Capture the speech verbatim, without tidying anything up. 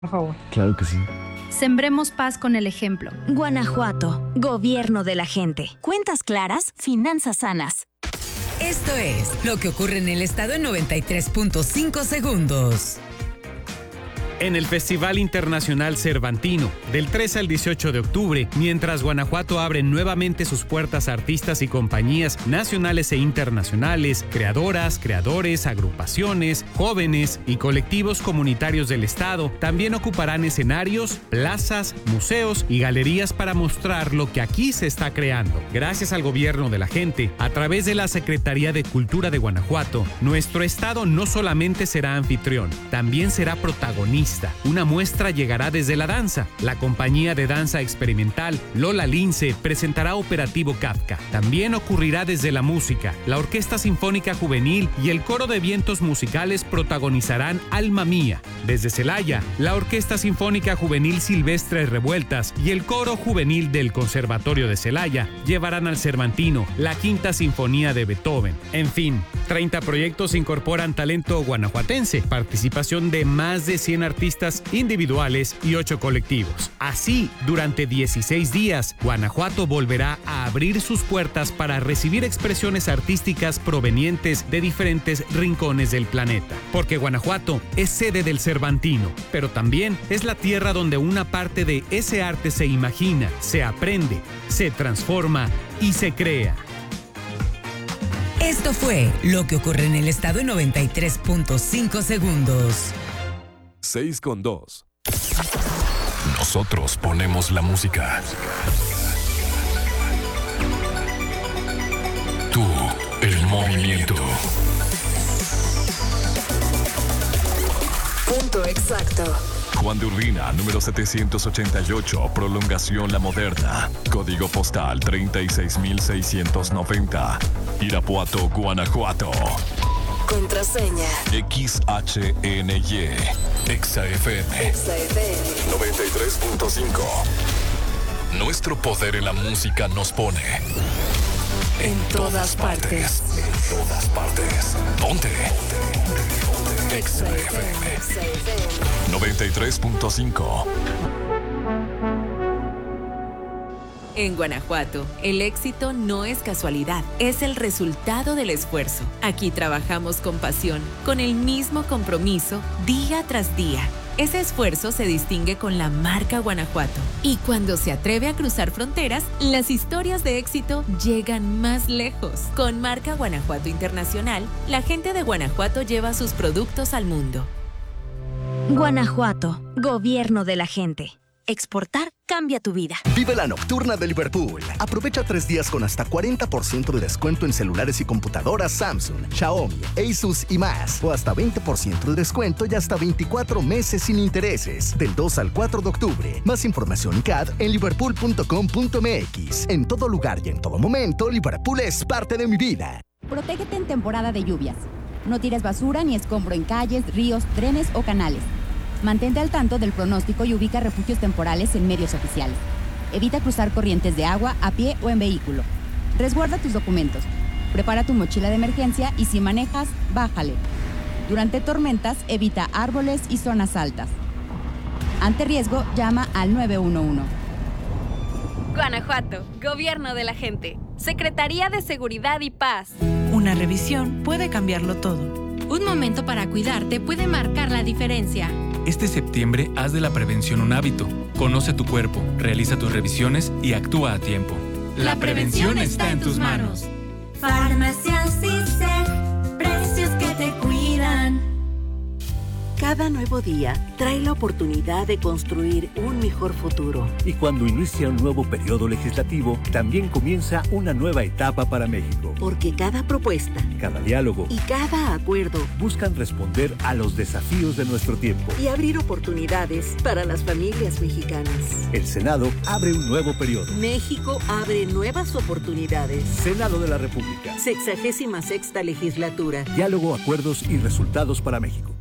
Por favor. Claro que sí. Sembremos paz con el ejemplo. Guanajuato, gobierno de la gente. Cuentas claras, finanzas sanas. Esto es lo que ocurre en el estado en noventa y tres punto cinco segundos. En el Festival Internacional Cervantino, del trece al dieciocho de octubre, mientras Guanajuato abre nuevamente sus puertas a artistas y compañías nacionales e internacionales, creadoras, creadores, agrupaciones, jóvenes y colectivos comunitarios del estado también ocuparán escenarios, plazas, museos y galerías para mostrar lo que aquí se está creando. Gracias al gobierno de la gente, a través de la Secretaría de Cultura de Guanajuato, nuestro estado no solamente será anfitrión, también será protagonista. Una muestra llegará desde la danza. La compañía de danza experimental Lola Lince presentará Operativo Kafka. También ocurrirá desde la música. La Orquesta Sinfónica Juvenil y el Coro de Vientos Musicales protagonizarán Alma Mía. Desde Celaya, la Orquesta Sinfónica Juvenil Silvestre Revueltas y el Coro Juvenil del Conservatorio de Celaya llevarán al Cervantino la Quinta Sinfonía de Beethoven. En fin, treinta proyectos incorporan talento guanajuatense, participación de más de cien artistas artistas individuales y ocho colectivos. Así, durante dieciséis días, Guanajuato volverá a abrir sus puertas para recibir expresiones artísticas provenientes de diferentes rincones del planeta. Porque Guanajuato es sede del Cervantino, pero también es la tierra donde una parte de ese arte se imagina, se aprende, se transforma y se crea. Esto fue lo que ocurre en el estado en noventa y tres punto cinco segundos. seis con dos. Nosotros ponemos la música. Tú, el movimiento. Punto exacto. Juan de Urbina, número setecientos ochenta y ocho, Prolongación La Moderna. Código postal treinta y seis mil seiscientos noventa. Irapuato, Guanajuato. Contraseña. X H N Y. Exa F M. Exa F M. noventa y tres punto cinco. Nuestro poder en la música nos pone en todas partes. En todas partes. Ponte. Exa F M. noventa y tres punto cinco. En Guanajuato, el éxito no es casualidad, es el resultado del esfuerzo. Aquí trabajamos con pasión, con el mismo compromiso, día tras día. Ese esfuerzo se distingue con la marca Guanajuato. Y cuando se atreve a cruzar fronteras, las historias de éxito llegan más lejos. Con marca Guanajuato Internacional, la gente de Guanajuato lleva sus productos al mundo. Guanajuato, gobierno de la gente. Exportar cambia tu vida. Vive la nocturna de Liverpool. Aprovecha tres días con hasta cuarenta por ciento de descuento en celulares y computadoras Samsung, Xiaomi, Asus y más. O hasta veinte por ciento de descuento y hasta veinticuatro meses sin intereses. Del dos al cuatro de octubre. Más información y C A D en liverpool punto com punto m x. En todo lugar y en todo momento, Liverpool es parte de mi vida. Protégete en temporada de lluvias. No tires basura ni escombro en calles, ríos, trenes o canales. Mantente al tanto del pronóstico y ubica refugios temporales en medios oficiales. Evita cruzar corrientes de agua a pie o en vehículo. Resguarda tus documentos. Prepara tu mochila de emergencia y si manejas, bájale. Durante tormentas, evita árboles y zonas altas. Ante riesgo, llama al nueve uno uno. Guanajuato, gobierno de la gente. Secretaría de Seguridad y Paz. Una revisión puede cambiarlo todo. Un momento para cuidarte puede marcar la diferencia. Este septiembre haz de la prevención un hábito. Conoce tu cuerpo, realiza tus revisiones y actúa a tiempo. La prevención está en tus manos. Farmacias ISSSTE, precios que te cuidan. Cada nuevo día trae la oportunidad de construir un mejor futuro. Y cuando inicia un nuevo periodo legislativo, también comienza una nueva etapa para México. Porque cada propuesta, cada diálogo y cada acuerdo buscan responder a los desafíos de nuestro tiempo y abrir oportunidades para las familias mexicanas. El Senado abre un nuevo periodo. México abre nuevas oportunidades. Senado de la República. Sexagésima sexta legislatura. Diálogo, acuerdos y resultados para México.